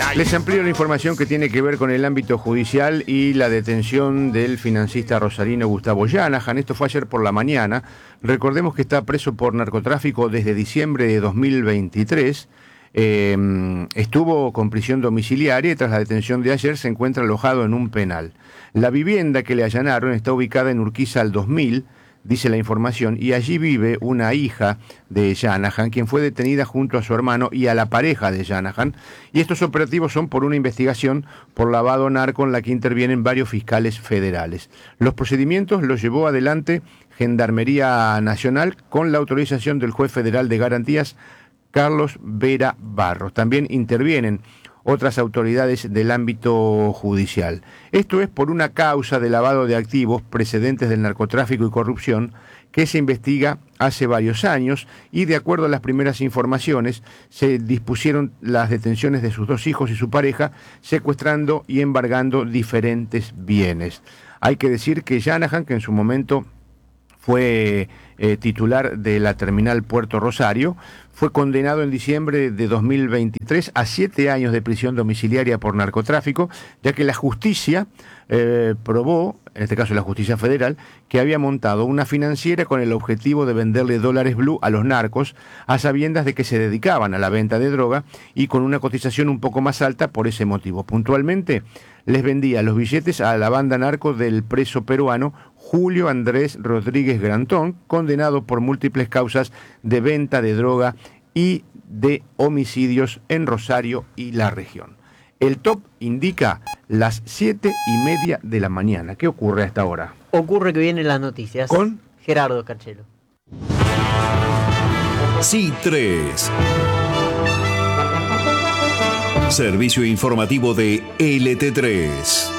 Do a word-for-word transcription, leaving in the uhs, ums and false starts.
Les amplío la información que tiene que ver con el ámbito judicial y la detención del financista rosarino Gustavo Yanahan. Esto fue ayer por la mañana. Recordemos que está preso por narcotráfico desde diciembre de dos mil veintitrés. Eh, estuvo con prisión domiciliaria y tras la detención de ayer se encuentra alojado en un penal. La vivienda que le allanaron está ubicada en Urquiza al dos mil, dice la información, y allí vive una hija de Yanahan, quien fue detenida junto a su hermano y a la pareja de Yanahan, y estos operativos son por una investigación por lavado narco en la que intervienen varios fiscales federales. Los procedimientos los llevó adelante Gendarmería Nacional con la autorización del juez federal de garantías, Carlos Vera Barros. También intervienen otras autoridades del ámbito judicial. Esto es por una causa de lavado de activos precedentes del narcotráfico y corrupción que se investiga hace varios años y, de acuerdo a las primeras informaciones, se dispusieron las detenciones de sus dos hijos y su pareja, secuestrando y embargando diferentes bienes. Hay que decir que Yanahan, que en su momento fue eh, titular de la terminal Puerto Rosario, fue condenado en diciembre de dos mil veintitrés a siete años de prisión domiciliaria por narcotráfico, ya que la justicia eh, probó, en este caso la justicia federal, que había montado una financiera con el objetivo de venderle dólares blue a los narcos, a sabiendas de que se dedicaban a la venta de droga y con una cotización un poco más alta por ese motivo. Puntualmente, les vendía los billetes a la banda narco del preso peruano Julio Andrés Rodríguez Grantón, condenado por múltiples causas de venta de droga y de homicidios en Rosario y la región. El top indica las siete y media de la mañana. ¿Qué ocurre a esta hora? Ocurre que vienen las noticias. Con Gerardo Carchelo. C tres. Servicio informativo de L T tres.